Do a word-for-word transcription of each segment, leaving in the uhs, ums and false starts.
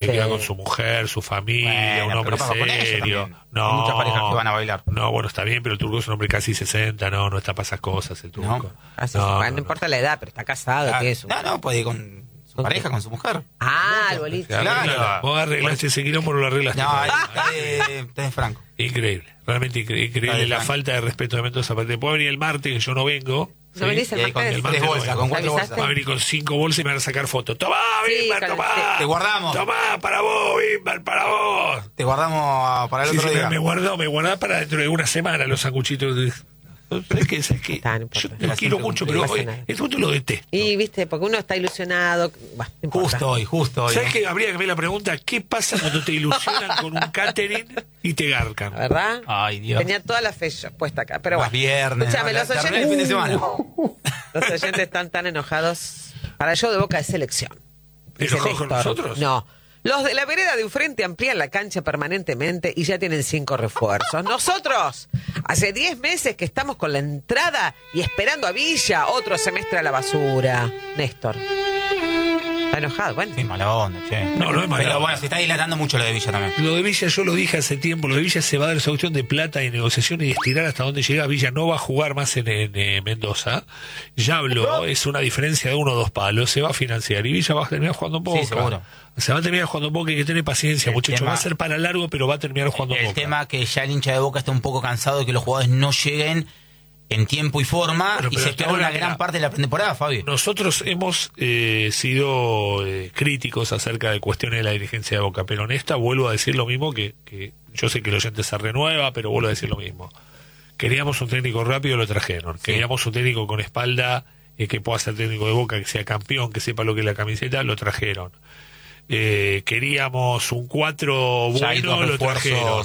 sí. queda con su mujer, su familia, bueno, un hombre serio. No, hay muchas parejas que van a bailar. No, bueno, está bien, pero el turco es un hombre casi sesenta, no, no está para esas cosas el turco. No, Así, no, bueno, no, no importa la edad, pero está casado, claro. ¿qué es? No, no, puede ir con su ¿Con pareja, qué? con su mujer. Ah, el boliche. Claro. Vos arreglaste ese quilombo, no lo arreglaste. No, está de, está de Franco. Increíble, realmente increíble, increíble la falta de respeto de Mendoza. Puede venir el martes, que yo no vengo. ¿No ¿sí? venís el martes? Con el martes bolsa, con cuatro bolsas. Va a venir con cinco bolsas y me van a sacar fotos. ¡Tomá, Bimber, sí, tomá! Te guardamos. ¡Tomá, para vos, Bimber, para vos! Te guardamos para el sí, otro sí, día. Me guardó, me guardó para dentro de una semana los sanguchitos de... Pero es que, es que yo lo quiero mucho, pero hoy el punto lo detesto. Y viste, porque uno está ilusionado. Bah, no justo hoy, justo hoy. ¿Sabes qué? Habría que ver la pregunta: ¿qué pasa cuando te ilusionan con un catering y te garcan? ¿Verdad? Ay, Dios. Tenía toda la fe yo puesta acá. Pero bueno. Viernes. Escúchame, no, los oyentes. El fin de semana. Los oyentes están tan enojados. Para yo de Boca de selección. ¿Enojados con nosotros? No. Los de la vereda de enfrente amplían la cancha permanentemente y ya tienen cinco refuerzos. Nosotros, hace diez meses que estamos con la entrada y esperando a Villa, otro semestre a la basura. Néstor. Está enojado, bueno. Sí, mala onda, che. No, no es mala. Pero bueno, se está dilatando mucho lo de Villa también. Lo de Villa, yo lo dije hace tiempo, lo de Villa se va a dar esa cuestión de plata y negociación y estirar hasta donde llega. Villa no va a jugar más en, en, en Mendoza. Ya habló, es una diferencia de uno o dos palos, se va a financiar y Villa va a terminar jugando un poco. Sí, seguro. Se va a terminar jugando un poco, hay que tener paciencia, muchachos. Va a ser para largo, pero va a terminar jugando un poco. El tema que ya el hincha de Boca está un poco cansado de que los jugadores no lleguen en tiempo y forma, pero, pero y se pierde una gran parte de la temporada, Fabio. Nosotros hemos eh, sido eh, críticos acerca de cuestiones de la dirigencia de Boca, pero en esta vuelvo a decir lo mismo, que, que yo sé que el oyente se renueva, pero vuelvo a decir lo mismo. Queríamos un técnico rápido, lo trajeron. Sí. Queríamos un técnico con espalda, eh, que pueda ser técnico de Boca, que sea campeón, que sepa lo que es la camiseta, lo trajeron. Eh, queríamos un cuatro bueno, lo trajeron.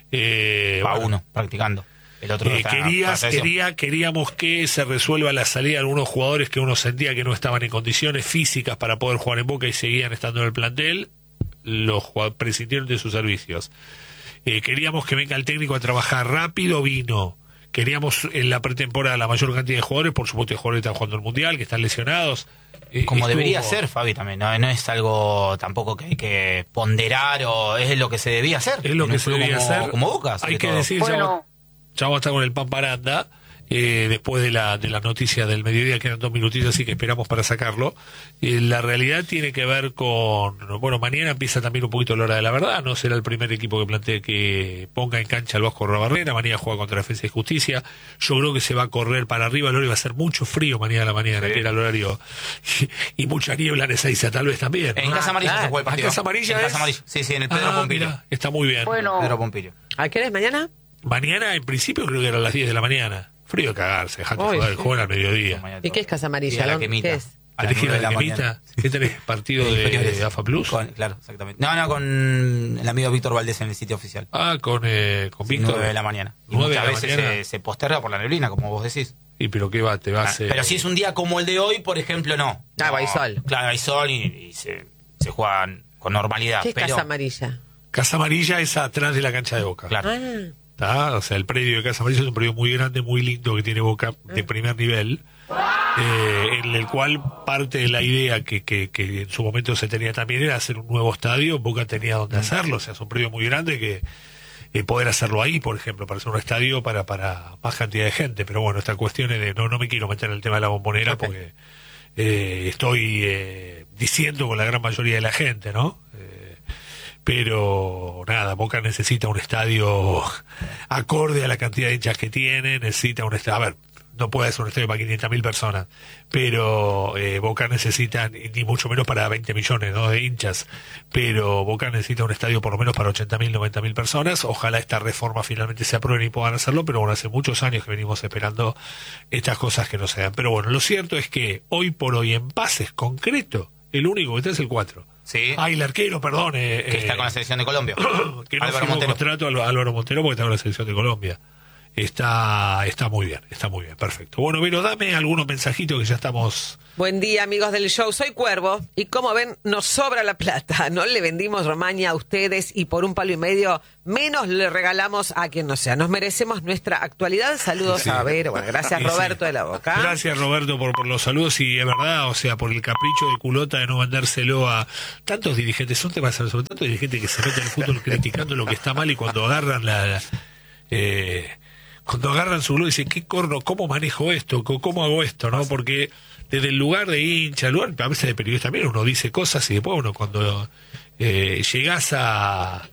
Eh, a bueno. uno, practicando. El otro eh, querías, quería, queríamos que se resuelva la salida de algunos jugadores que uno sentía que no estaban en condiciones físicas para poder jugar en Boca y seguían estando en el plantel. Los prescindieron de sus servicios. Eh, queríamos que venga el técnico a trabajar rápido, vino. Queríamos en la pretemporada la mayor cantidad de jugadores, por supuesto, jugadores que están jugando el Mundial, que están lesionados. Eh, Como estuvo... debería ser, Fabi, también. No, no es algo tampoco que hay que ponderar, o es lo que se debía hacer. Es lo que se debía como, hacer. Como Boca. Hay que todo. decir, bueno. ya vamos a estar con el pan paranda. Eh, después de la de la noticia del mediodía, quedan dos minutitos, así que esperamos para sacarlo. Eh, la realidad tiene que ver con, bueno, mañana empieza también un poquito la hora de la verdad, no será el primer equipo que plantee que ponga en cancha al Vasco Rabarrena, mañana juega contra Defensa y Justicia, yo creo que se va a correr para arriba, el horario va a ser mucho frío mañana a la mañana, sí. Que era el horario, y, y mucha niebla en Ezeiza, tal vez también, ¿no? En Casa Amarilla ah, se juega el partido. ¿En Casa Amarilla en es? Casa Amarilla, sí, sí, en el Pedro ah, Pompilio. Mira, está muy bien. Bueno. Pedro Pompilio. ¿A qué hora es mañana? Mañana, en principio, creo que era a las diez de la mañana. Frío de cagarse, dejate Oy, joder, sí. Joven al mediodía. ¿Y qué es Casa Amarilla? La quemita. ¿Qué es? A las nueve de la mañana. ¿Qué tenés? ¿Partido de, de AFA Plus? Con, claro, exactamente. No, no, con el amigo Víctor Valdés en el sitio oficial. Ah, con, eh, con Víctor. nueve de la mañana. Y muchas veces se, se posterga por la neblina, como vos decís. ¿Y pero qué va? ¿Te vas? Ah, eh... Pero si es un día como el de hoy, por ejemplo, no. Ah, no, hay sol. Claro, hay sol y, y se, se juegan con normalidad. ¿Qué es pero... Casa Amarilla? Casa Amarilla es atrás de la cancha de Boca. Claro. Ah. ¿Tá? O sea, el predio de Casa Amarilla es un predio muy grande, muy lindo que tiene Boca de primer nivel, eh, en el cual parte de la idea que, que, que en su momento se tenía también era hacer un nuevo estadio. Boca tenía donde hacerlo, o sea, es un predio muy grande que eh, poder hacerlo ahí, por ejemplo, para hacer un estadio para para más cantidad de gente. Pero bueno, esta cuestión es de no no me quiero meter en el tema de la Bombonera, okay. Porque eh, estoy eh, diciendo con la gran mayoría de la gente, ¿no? Pero nada, Boca necesita un estadio acorde a la cantidad de hinchas que tiene, necesita un estadio, a ver, no puede ser un estadio para quinientas mil personas, pero eh, Boca necesita, ni mucho menos para veinte millones, ¿no?, de hinchas, pero Boca necesita un estadio por lo menos para ochenta mil, noventa mil personas. Ojalá esta reforma finalmente se apruebe y puedan hacerlo, pero bueno, hace muchos años que venimos esperando estas cosas que no se dan. Pero bueno, lo cierto es que hoy por hoy en pases concreto, el único que está es el cuatro. Sí. Ah, el arquero, perdón. Eh, que está eh, con la selección de Colombia. que no Álvaro firmó Montero. contrato a Álvaro Montero porque está con la selección de Colombia. está está muy bien, está muy bien, perfecto. Bueno, pero dame algunos mensajitos que ya estamos... Buen día, amigos del show. Soy Cuervo y como ven, nos sobra la plata. No le vendimos Romaña a ustedes y por un palo y medio menos le regalamos a quien no sea. Nos merecemos nuestra actualidad. Saludos sí. a ver. Bueno, gracias Roberto sí. de la Boca. Gracias Roberto por, por los saludos y es verdad, o sea, por el capricho de culota de no vendérselo a tantos dirigentes. Son temas sobre tantos dirigentes que se meten en el fútbol criticando lo que está mal y cuando agarran la... la eh, cuando agarran su globo y dicen, ¿qué corno? ¿Cómo manejo esto? ¿Cómo hago esto? ¿No? Porque desde el lugar de hincha, el lugar, a veces de periodista también, uno dice cosas y después uno cuando eh, llegás a,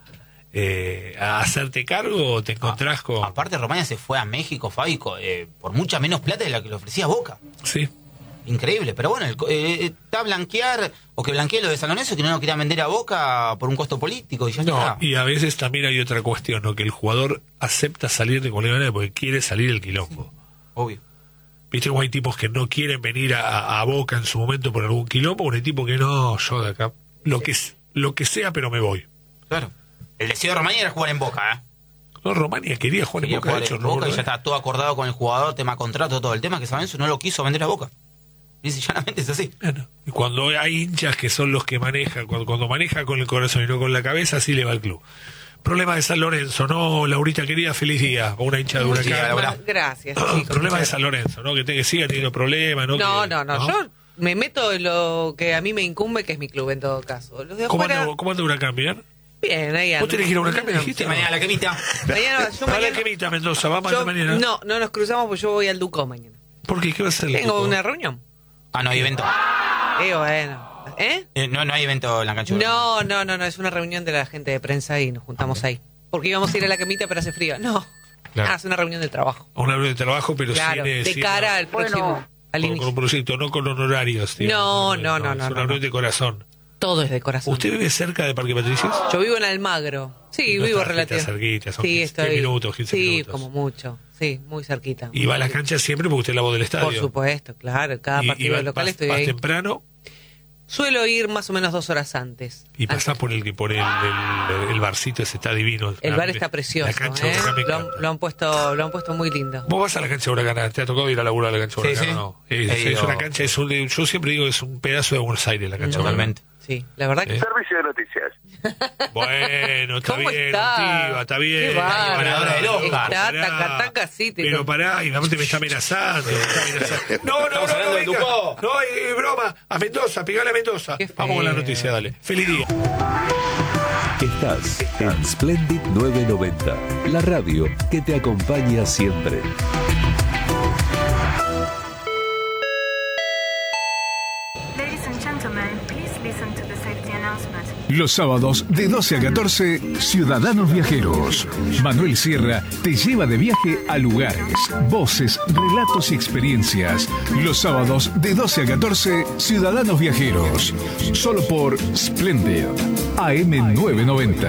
eh, a hacerte cargo te encontrás con... Aparte Romaña se fue a México, Fabi, eh, por mucha menos plata de la que le ofrecía Boca. Sí. Increíble, pero bueno, el, eh, está blanquear, o que blanquee lo de San Lorenzo, que no lo quería vender a Boca por un costo político. Y ya no, está. Y a veces también hay otra cuestión, ¿no? Que el jugador acepta salir de cualquier manera porque quiere salir del quilombo. Sí, obvio. Viste como hay tipos que no quieren venir a, a Boca en su momento por algún quilombo, o hay tipos que no, yo de acá, lo que, lo que sea, pero me voy. Claro. El deseo de Romaña era jugar en Boca, ¿eh? No, Romaña quería jugar quería en Boca, jugar de hecho, en no, Boca no, y ya está todo acordado con el jugador, tema contrato, todo el tema, que San Lorenzo no lo quiso vender a Boca. Y llanamente es así. Bueno, y cuando hay hinchas que son los que manejan, cuando, cuando maneja con el corazón y no con la cabeza, así le va al club. Problema de San Lorenzo, ¿no? Laurita querida, feliz día. Una hincha de Huracán. Gracias. Problema de San Lorenzo, ¿no? Que, te, que siga teniendo problemas, ¿no? No, que, no, no, no. Yo me meto en lo que a mí me incumbe, que es mi club en todo caso. Los de ¿Cómo, afuera... anda, ¿Cómo anda Huracán, bien? Bien, ahí anda. ¿Vos tenés que ir a Huracán, me dijiste? Sí, mañana a la quemita. Mañana, yo a mañana... la quemita, Mendoza, vamos yo, mañana. No, no nos cruzamos porque yo voy al Ducó mañana. ¿Por qué? ¿Qué va a hacer el Tengo Ducó? una reunión. Ah, no hay evento. Eh, bueno. ¿Eh? eh no, no hay evento en la cancha. No, no, no, no, es una reunión de la gente de prensa y nos juntamos ahí. Porque íbamos a ir a la quemita, pero hace frío. No. Claro. Ah, es una reunión de trabajo. Una reunión de trabajo, pero claro, sin, eh, de sin, cara no, al próximo. Bueno, al con, inicio. con un proyecto, no con honorarios. Digamos, No, no, no, Es no, una no, reunión no. de corazón. Todo es de corazón. ¿Usted vive cerca de Parque Patricios? Yo vivo en Almagro. Sí, No vivo está relativamente. cerquita, son sí, quince estoy. minutos, quince sí, minutos. como mucho. Sí, muy cerquita. ¿Y va a la cancha siempre porque usted es la voz del estadio? Por supuesto, claro. Cada ¿Y, partido y va, local vas, estoy vas ahí. temprano? Suelo ir más o menos dos horas antes. Y pasás Antes. por el por el, el, el barcito ese, está divino. El La- bar está precioso. La cancha ¿eh? de Huracán me lo, han, encanta. lo han puesto, lo han puesto muy lindo. ¿Vos vas a la cancha de Huracán? ¿Te ha tocado ir a laburar a la cancha de Sí, Huracán sí. o no? Es, He es ido. una cancha, es un, yo siempre digo que es un pedazo de Buenos Aires la cancha de Huracán. Totalmente. Sí, la verdad que. ¿Eh? Servicio de noticias. Bueno, está ¿Cómo bien, está? Ortiva, está bien. Qué bárbaro. Ganadora del Oscar. Está, Pará. taca, taca, sí. te Pero lo- pará, y la mente me está amenazando. me está amenazando. No, no, Estamos no, hablando no, del venga. Ducó. No, hay broma. A Mendoza, pegale a Mendoza. Qué Vamos con la feo. noticia, dale. Feliz día. Estás en Splendid novecientos noventa, la radio que te acompaña siempre. Ladies and gentlemen, please listen to the safety announcement. Los sábados de doce a catorce, Ciudadanos Viajeros. Manuel Sierra te lleva de viaje a lugares, voces, relatos y experiencias. Los sábados de doce a catorce, Ciudadanos Viajeros. Solo por Splendid, A M novecientos noventa.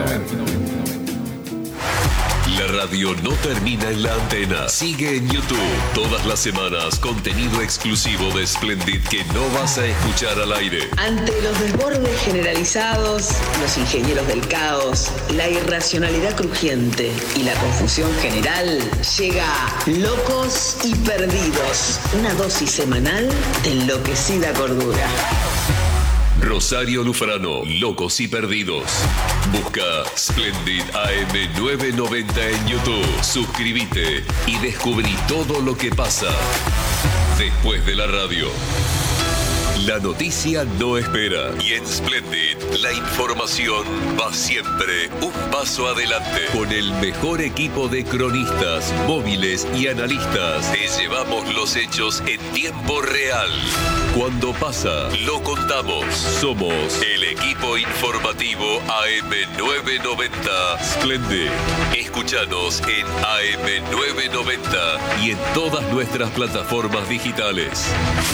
La radio no termina en la antena. Sigue en YouTube. Todas las semanas, contenido exclusivo de Splendid que no vas a escuchar al aire. Ante los desbordes generalizados, los ingenieros del caos, la irracionalidad crujiente y la confusión general, llega Locos y Perdidos, una dosis semanal de enloquecida cordura. Rosario Lufrano, Locos y Perdidos. Busca Splendid A M novecientos noventa en YouTube. Suscríbete y descubrí todo lo que pasa después de la radio. La noticia no espera y en Splendid la información va siempre un paso adelante. Con el mejor equipo de cronistas, móviles y analistas te llevamos los hechos en tiempo real. Cuando pasa, lo contamos. Somos el equipo informativo A M novecientos noventa Splendid. Escúchanos en A M novecientos noventa y en todas nuestras plataformas digitales.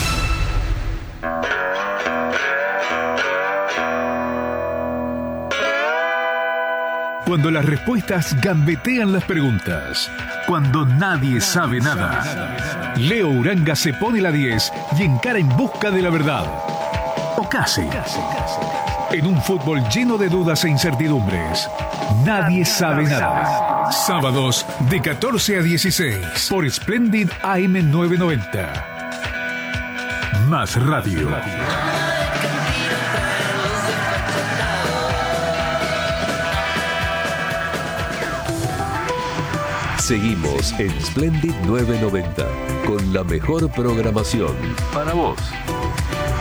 Cuando las respuestas gambetean las preguntas. Cuando nadie sabe nada. Leo Uranga se pone la diez y encara en busca de la verdad. O casi. En un fútbol lleno de dudas e incertidumbres. Nadie sabe nada. Sábados de catorce a dieciséis por Splendid A M novecientos noventa. Más radio. Seguimos en Splendid novecientos noventa con la mejor programación para vos.